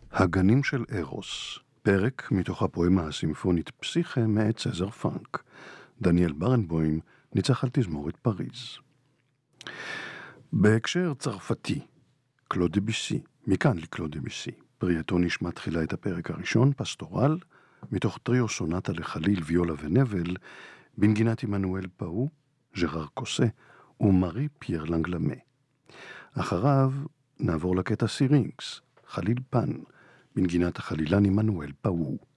הגנים של ארוס, פרק מתוך הפואמה הסימפונית פסיכה מאת סזר פאנק. דניאל ברנבוים ניצח על תזמורת פריז. בהקשר צרפתי, קלוד דביסי, מכאן לקלוד דביסי. פרייתו נשמע תחילה את הפרק הראשון, פסטורל, מתוך טריו סונטה לחליל, ויולה ונבל, בנגינת עמנואל פאו, ז'רר קוסה ומרי פייר לנגלמה. אחריו נעבור לקטע סירינקס, חליל פן, בנגינת החלילן עמנואל פאו.